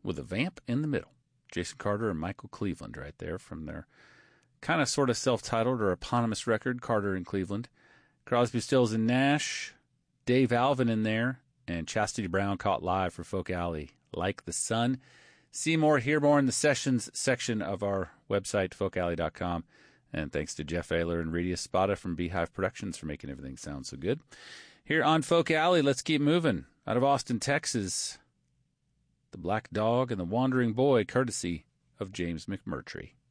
with a vamp in the middle. Jason Carter and Michael Cleveland right there from their kind of sort of self-titled or eponymous record, Carter and Cleveland. Crosby, Stills, and Nash, Dave Alvin in there, and Chastity Brown caught live for Folk Alley, Like the Sun. See more, hear more in the sessions section of our website, folkalley.com. And thanks to Jeff Ayler and Rita Spada from Beehive Productions for making everything sound so good. Here on Folk Alley, let's keep moving. Out of Austin, Texas, The Black Dog and the Wandering Boy, courtesy of James McMurtry.